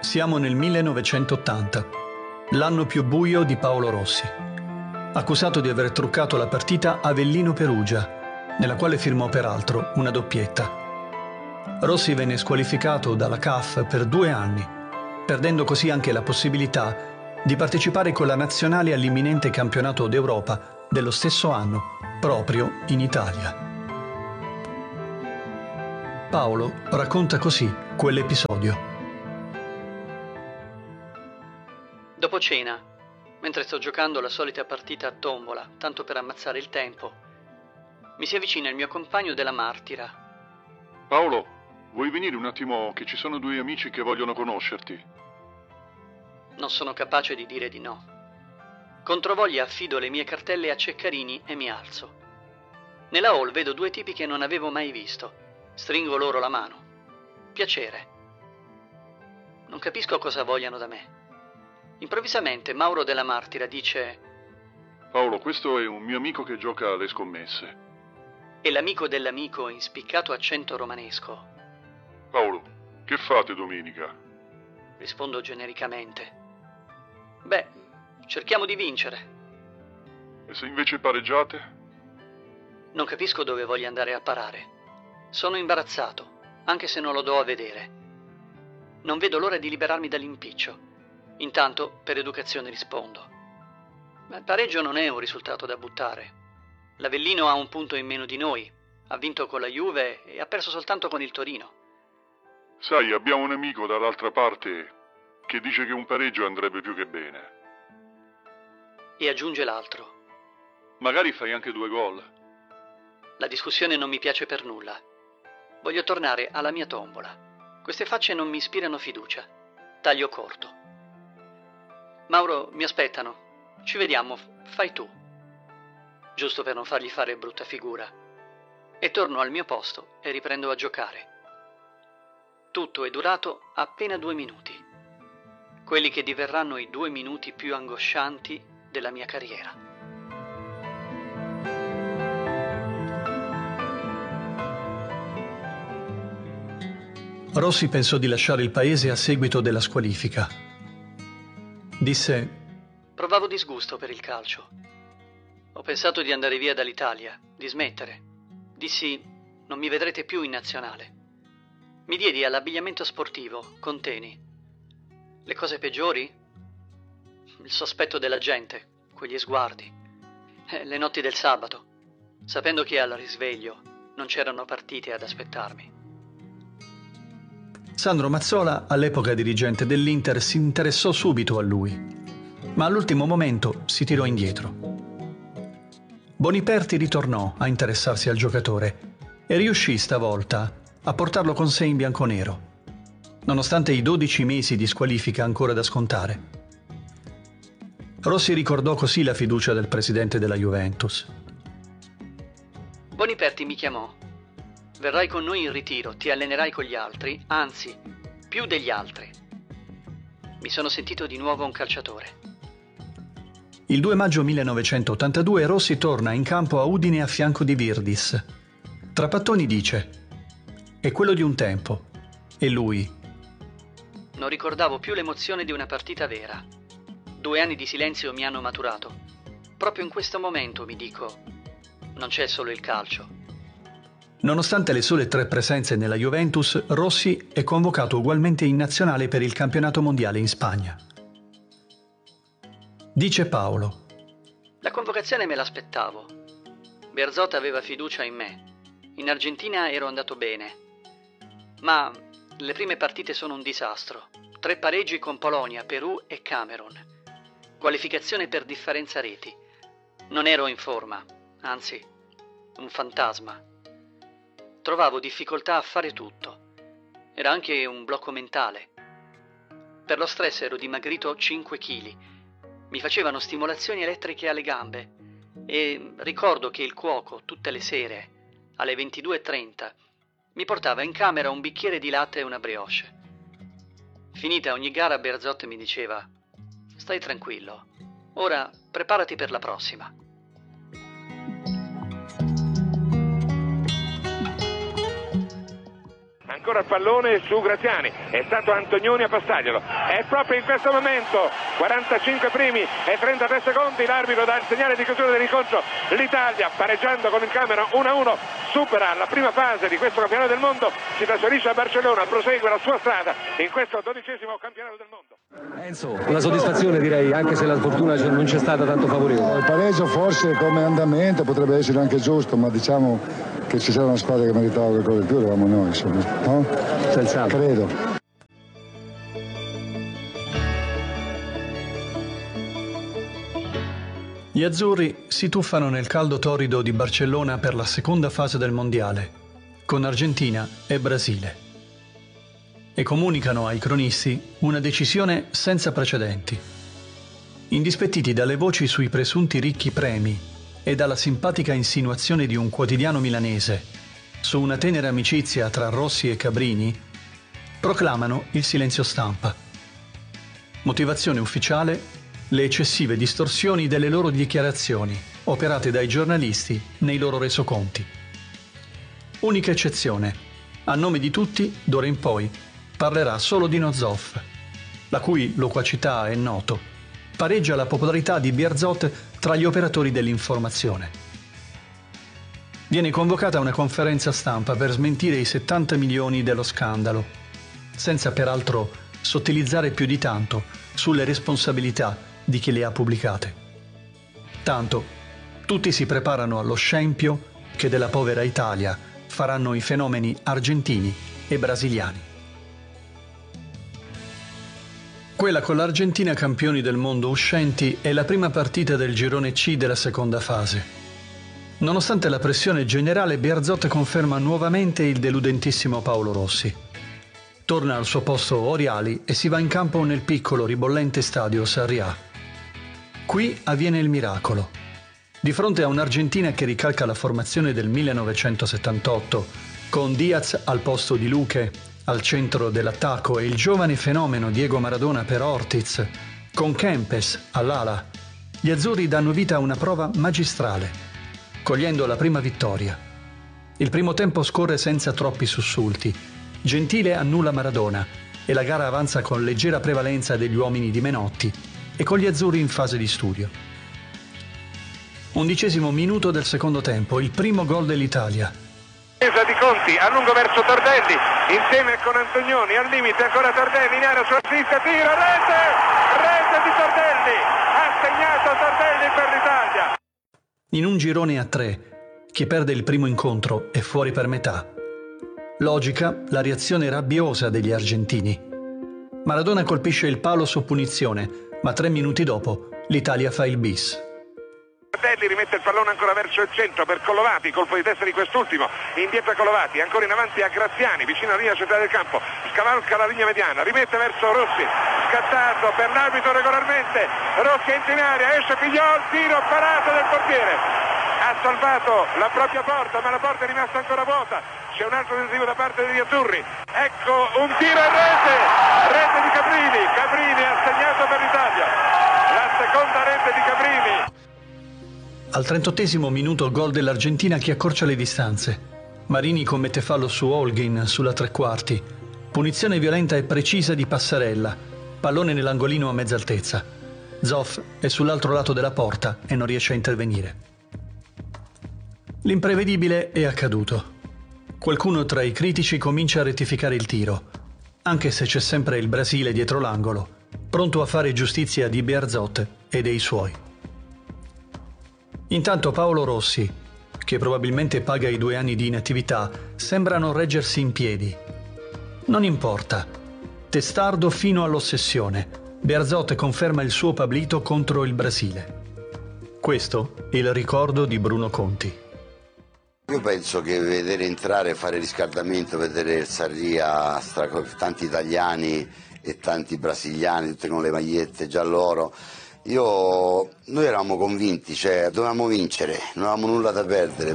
Siamo nel 1980, l'anno più buio di Paolo Rossi, accusato di aver truccato la partita Avellino-Perugia, nella quale firmò peraltro una doppietta. Rossi venne squalificato dalla CAF per 2 anni, perdendo così anche la possibilità di partecipare con la nazionale all'imminente campionato d'Europa dello stesso anno, proprio in Italia. Paolo racconta così quell'episodio. Dopo cena, mentre sto giocando la solita partita a tombola, tanto per ammazzare il tempo, mi si avvicina il mio compagno della Martira. Paolo, vuoi venire un attimo che ci sono 2 amici che vogliono conoscerti? Non sono capace di dire di no. Controvoglia affido le mie cartelle a Ceccarini e mi alzo. Nella hall vedo 2 tipi che non avevo mai visto. Stringo loro la mano. Piacere. Non capisco cosa vogliano da me. Improvvisamente Mauro della Martira dice: Paolo, questo è un mio amico che gioca alle scommesse. E l'amico dell'amico in spiccato accento romanesco. Paolo, che fate domenica? Rispondo genericamente: beh, cerchiamo di vincere. E se invece pareggiate? Non capisco dove voglia andare a parare. Sono imbarazzato, anche se non lo do a vedere. Non vedo l'ora di liberarmi dall'impiccio. Intanto, per educazione rispondo: ma il pareggio non è un risultato da buttare. L'Avellino ha 1 punto in meno di noi, ha vinto con la Juve e ha perso soltanto con il Torino. Sai, abbiamo un amico dall'altra parte che dice che un pareggio andrebbe più che bene. E aggiunge l'altro: Magari fai anche 2 gol. la discussione non mi piace per nulla. Voglio tornare alla mia tombola. Queste facce non mi ispirano fiducia. Taglio corto. Mauro, mi aspettano. Ci vediamo, fai tu. Giusto per non fargli fare brutta figura. E torno al mio posto e riprendo a giocare. Tutto è durato appena 2 minuti. Quelli che diverranno i 2 minuti più angoscianti della mia carriera. Rossi pensò di lasciare il paese a seguito della squalifica. Disse: provavo disgusto per il calcio. Ho pensato di andare via dall'Italia, di smettere. Dissi: non mi vedrete più in nazionale. Mi diedi all'abbigliamento sportivo, con teni. Le cose peggiori? Il sospetto della gente, quegli sguardi. Le notti del sabato, sapendo che al risveglio non c'erano partite ad aspettarmi. Sandro Mazzola, all'epoca dirigente dell'Inter, si interessò subito a lui, ma all'ultimo momento si tirò indietro. Boniperti ritornò a interessarsi al giocatore e riuscì stavolta a portarlo con sé in bianconero, nonostante i 12 mesi di squalifica ancora da scontare. Rossi ricordò così la fiducia del presidente della Juventus. Boniperti mi chiamò. Verrai con noi in ritiro, ti allenerai con gli altri, anzi, più degli altri. Mi sono sentito di nuovo un calciatore. Il 2 maggio 1982 Rossi torna in campo a Udine a fianco di Virdis. Trapattoni dice: è quello di un tempo. E lui: non ricordavo più l'emozione di una partita vera. 2 anni di silenzio mi hanno maturato. Proprio in questo momento mi dico: non c'è solo il calcio. Nonostante le sole 3 presenze nella Juventus, Rossi è convocato ugualmente in nazionale per il campionato mondiale in Spagna. Dice Paolo: la convocazione me l'aspettavo. Bearzot aveva fiducia in me. In Argentina ero andato bene. Ma le prime partite sono un disastro. 3 pareggi con Polonia, Perù e Camerun. Qualificazione per differenza reti. Non ero in forma, anzi, un fantasma. Trovavo difficoltà a fare tutto. Era anche un blocco mentale. Per lo stress ero dimagrito 5 kg. Mi facevano stimolazioni elettriche alle gambe e ricordo che il cuoco tutte le sere alle 22:30 mi portava in camera un bicchiere di latte e una brioche. Finita ogni gara Bearzot mi diceva: stai tranquillo, ora preparati per la prossima. ancora il pallone su Graziani, è stato Antonioni a passarglielo, è proprio in questo momento 45 primi e 33 secondi l'arbitro dà il segnale di chiusura dell'incontro. L'Italia, pareggiando con il Camerun 1-1, supera la prima fase di questo campionato del mondo, si trasferisce a Barcellona, prosegue la sua strada in questo 12° campionato del mondo. Enzo, una soddisfazione direi, anche se la fortuna non c'è stata tanto favorevole. Il pareggio forse come andamento potrebbe essere anche giusto, ma diciamo che ci c'era una squadra che meritava qualcosa di più, eravamo noi, insomma, no? Senz'altro. Credo. Gli azzurri si tuffano nel caldo torrido di Barcellona per la seconda fase del mondiale, con Argentina e Brasile. E comunicano ai cronisti una decisione senza precedenti. Indispettiti dalle voci sui presunti ricchi premi e dalla simpatica insinuazione di un quotidiano milanese su una tenera amicizia tra Rossi e Cabrini, proclamano il silenzio stampa. Motivazione ufficiale: le eccessive distorsioni delle loro dichiarazioni operate dai giornalisti nei loro resoconti. Unica eccezione: a nome di tutti, d'ora in poi, parlerà solo Dino Zoff, la cui loquacità, è noto, pareggia la popolarità di Bearzot tra gli operatori dell'informazione. Viene convocata una conferenza stampa per smentire i 70 milioni dello scandalo, senza peraltro sottilizzare più di tanto sulle responsabilità di chi le ha pubblicate. Tanto tutti si preparano allo scempio che della povera Italia faranno i fenomeni argentini e brasiliani. Quella con l'Argentina campioni del mondo uscenti è la prima partita del girone C della seconda fase. Nonostante la pressione generale, Bearzot conferma nuovamente il deludentissimo Paolo Rossi. Torna al suo posto Oriali e si va in campo nel piccolo ribollente stadio Sarriá. Qui avviene il miracolo. Di fronte a un'Argentina che ricalca la formazione del 1978, con Diaz al posto di Luque al centro dell'attacco e il giovane fenomeno Diego Maradona per Ortiz, con Kempes all'ala, gli azzurri danno vita a una prova magistrale, cogliendo la prima vittoria. Il primo tempo scorre senza troppi sussulti. Gentile annulla Maradona e la gara avanza con leggera prevalenza degli uomini di Menotti e con gli azzurri in fase di studio. 11° minuto del secondo tempo, il primo gol dell'Italia. Di Conti a lungo verso Tardelli, insieme con Antonioni, al limite ancora Tardelli in area sulla sinistra, tiro, rete di Tardelli, ha segnato Tardelli per l'Italia. In un girone a 3, chi perde il primo incontro è fuori per metà. Logica la reazione rabbiosa degli argentini. Maradona colpisce il palo su punizione, ma 3 minuti dopo l'Italia fa il bis. Tardelli rimette il pallone ancora verso il centro per Collovati, colpo di testa di quest'ultimo, indietro Collovati, ancora in avanti a Graziani, vicino alla linea centrale del campo, scavalca la linea mediana, rimette verso Rossi, scattato per l'arbitro regolarmente, Rossi entra in area, esce Pigliol, tiro, parata del portiere, ha salvato la propria porta, ma la porta è rimasta ancora vuota, c'è un altro tentativo da parte degli azzurri, ecco un tiro e rete di Cabrini, Cabrini ha segnato per l'Italia, la seconda rete di Cabrini. Al 38° minuto gol dell'Argentina che accorcia le distanze. Marini commette fallo su Holguin sulla tre quarti. Punizione violenta e precisa di Passarella. Pallone nell'angolino a mezza altezza. Zoff è sull'altro lato della porta e non riesce a intervenire. L'imprevedibile è accaduto. Qualcuno tra i critici comincia a rettificare il tiro, anche se c'è sempre il Brasile dietro l'angolo, pronto a fare giustizia di Bearzot e dei suoi. Intanto Paolo Rossi, che probabilmente paga i 2 anni di inattività, sembra non reggersi in piedi. Non importa. Testardo fino all'ossessione, Bearzot conferma il suo pablito contro il Brasile. Questo è il ricordo di Bruno Conti. Io penso che vedere entrare e fare riscaldamento, vedere il Sarriá, tanti italiani e tanti brasiliani, tutti con le magliette giallo-oro, noi eravamo convinti, cioè dovevamo vincere, non avevamo nulla da perdere.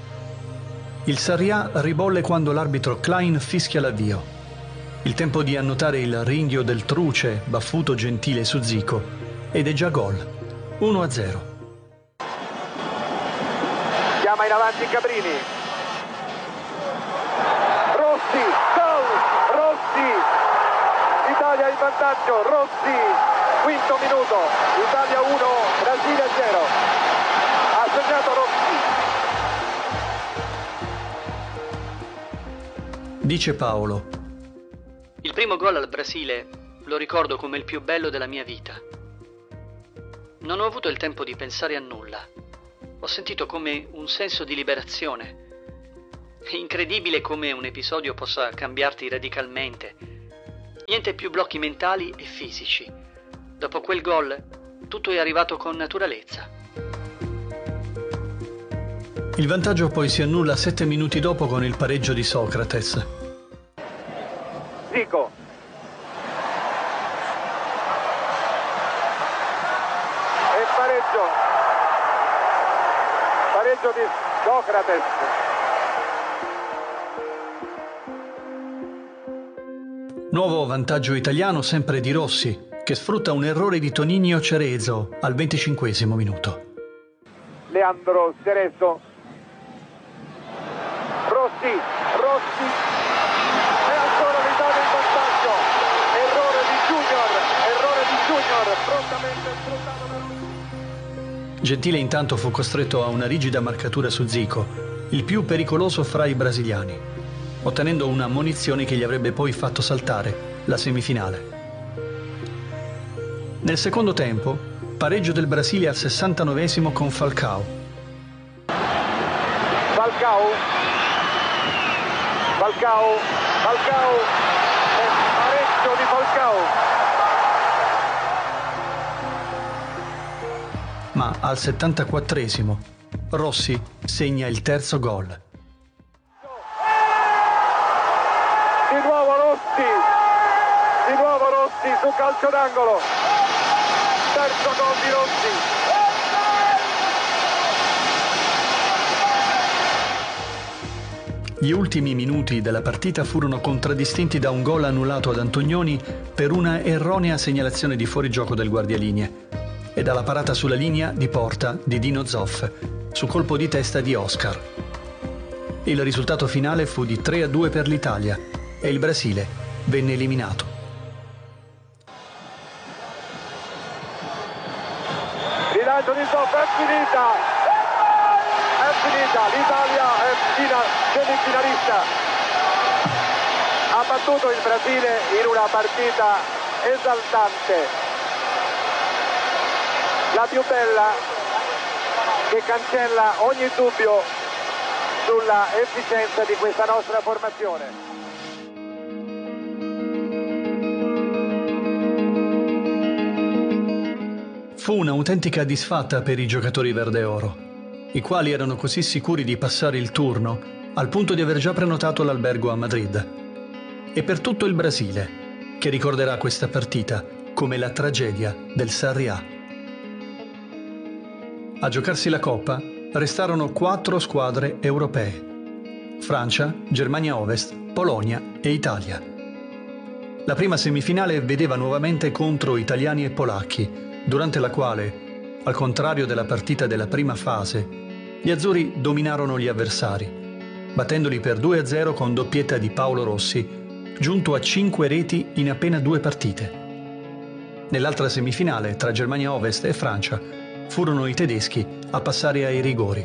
Il Sarriá ribolle quando l'arbitro Klein fischia l'avvio. Il tempo di annotare il ringhio del truce, baffuto Gentile su Zico, ed è già gol. 1-0. Chiama in avanti Cabrini. Rossi, gol! Rossi, Italia in vantaggio, Rossi, quinto minuto, Italia 1, Brasile 0, ha segnato Rossi. Dice Paolo: il primo gol al Brasile lo ricordo come il più bello della mia vita. Non ho avuto il tempo di pensare a nulla. Ho sentito come un senso di liberazione. È incredibile come un episodio possa cambiarti radicalmente. Niente più blocchi mentali e fisici. Dopo quel gol, tutto è arrivato con naturalezza. Il vantaggio poi si annulla 7 minuti dopo con il pareggio di Socrates. Zico. E pareggio di Socrates. Nuovo vantaggio italiano sempre di Rossi, che sfrutta un errore di Toninho Cerezo al 25esimo minuto. Leandro Cerezo. Rossi e ancora l'Italia in vantaggio. Errore di Junior, prontamente sfruttato da Rossi. Gentile intanto fu costretto a una rigida marcatura su Zico, il più pericoloso fra i brasiliani, ottenendo una ammonizione che gli avrebbe poi fatto saltare la semifinale. Nel secondo tempo, pareggio del Brasile al 69esimo con Falcao. Falcao e pareggio di Falcao. Ma al 74esimo Rossi segna il terzo gol. Di nuovo Rossi su calcio d'angolo. Terzo gol di Rossi. Gli ultimi minuti della partita furono contraddistinti da un gol annullato ad Antonioni per una erronea segnalazione di fuorigioco del guardialinee e dalla parata sulla linea di porta di Dino Zoff su colpo di testa di Oscar. Il risultato finale fu di 3-2 per l'Italia e il Brasile venne eliminato. Rilancio di Zoff, è finita, l'Italia è semifinalista. Ha battuto il Brasile in una partita esaltante, la più bella, che cancella ogni dubbio sulla efficienza di questa nostra formazione. Fu un'autentica disfatta per i giocatori verde-oro, i quali erano così sicuri di passare il turno al punto di aver già prenotato l'albergo a Madrid. E per tutto il Brasile, che ricorderà questa partita come la tragedia del Sarriá. A giocarsi la Coppa restarono 4 squadre europee: Francia, Germania Ovest, Polonia e Italia. La prima semifinale vedeva nuovamente contro italiani e polacchi, durante la quale, al contrario della partita della prima fase, gli azzurri dominarono gli avversari, battendoli per 2-0 con doppietta di Paolo Rossi, giunto a 5 reti in appena 2 partite. Nell'altra semifinale, tra Germania Ovest e Francia, furono i tedeschi a passare ai rigori.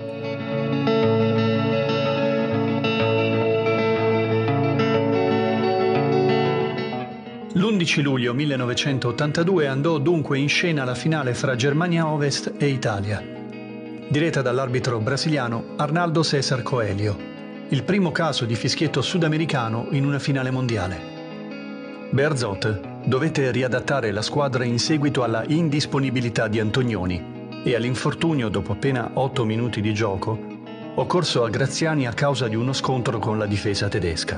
L'11 luglio 1982 andò dunque in scena la finale fra Germania Ovest e Italia, diretta dall'arbitro brasiliano Arnaldo César Coelho, il primo caso di fischietto sudamericano in una finale mondiale. Bearzot dovette riadattare la squadra in seguito alla indisponibilità di Antonioni e all'infortunio dopo appena 8 minuti di gioco occorso a Graziani a causa di uno scontro con la difesa tedesca.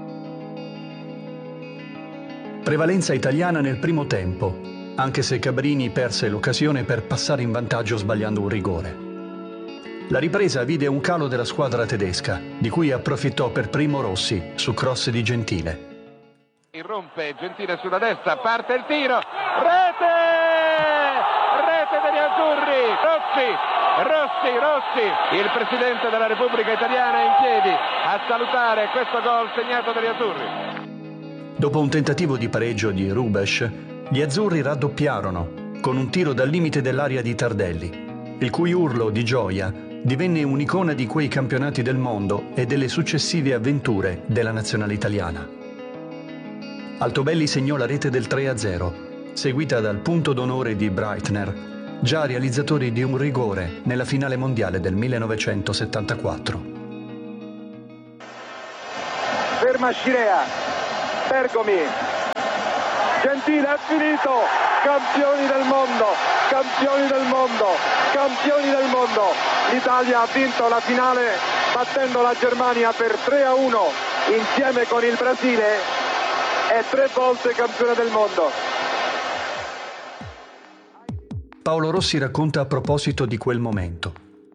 Prevalenza italiana nel primo tempo, anche se Cabrini perse l'occasione per passare in vantaggio sbagliando un rigore. La ripresa vide un calo della squadra tedesca, di cui approfittò per primo Rossi su cross di Gentile. Irrompe Gentile sulla destra, parte il tiro, rete degli azzurri, Rossi, il presidente della Repubblica Italiana è in piedi a salutare questo gol segnato dagli azzurri. Dopo un tentativo di pareggio di Rubeš, gli azzurri raddoppiarono con un tiro dal limite dell'area di Tardelli, il cui urlo di gioia divenne un'icona di quei campionati del mondo e delle successive avventure della nazionale italiana. Altobelli segnò la rete del 3-0, seguita dal punto d'onore di Breitner, già realizzatori di un rigore nella finale mondiale del 1974. Ferma Scirea, Bergomi, Gentile, è finito, campioni del mondo, campioni del mondo, campioni del mondo. L'Italia ha vinto la finale battendo la Germania per 3-1 insieme con il Brasile, è 3 volte campione del mondo. Paolo Rossi racconta a proposito di quel momento.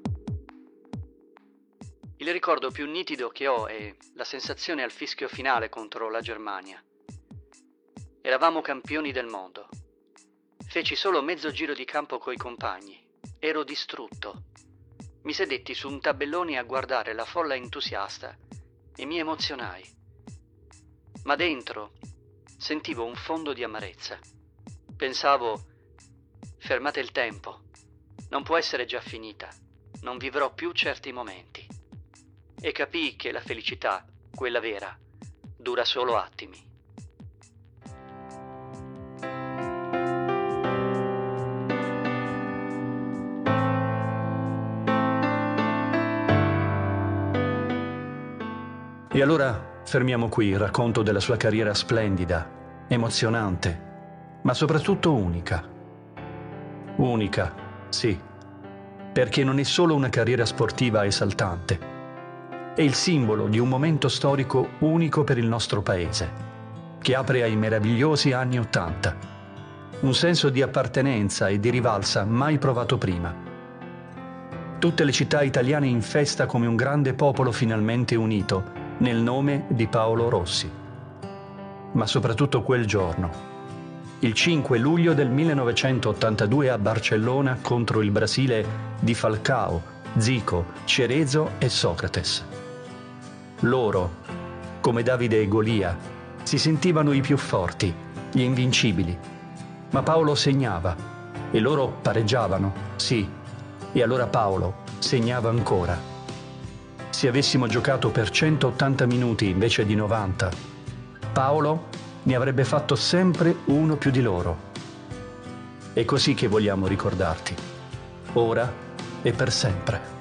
Il ricordo più nitido che ho è la sensazione al fischio finale contro la Germania. Eravamo campioni del mondo. Feci solo mezzo giro di campo coi compagni. Ero distrutto. Mi sedetti su un tabellone a guardare la folla entusiasta e mi emozionai. Ma dentro sentivo un fondo di amarezza. Pensavo: fermate il tempo. Non può essere già finita. Non vivrò più certi momenti. E capii che la felicità, quella vera, dura solo attimi. E allora fermiamo qui il racconto della sua carriera splendida, emozionante, ma soprattutto unica. Unica, sì, perché non è solo una carriera sportiva esaltante, è il simbolo di un momento storico unico per il nostro paese, che apre ai meravigliosi anni '80, un senso di appartenenza e di rivalsa mai provato prima. Tutte le città italiane in festa come un grande popolo finalmente unito nel nome di Paolo Rossi. Ma soprattutto quel giorno, il 5 luglio del 1982 a Barcellona contro il Brasile di Falcao, Zico, Cerezo e Socrates. Loro, come Davide e Golia, si sentivano i più forti, gli invincibili. Ma Paolo segnava e loro pareggiavano, sì, e allora Paolo segnava ancora. Se avessimo giocato per 180 minuti invece di 90, Paolo ne avrebbe fatto sempre uno più di loro. È così che vogliamo ricordarti, ora e per sempre.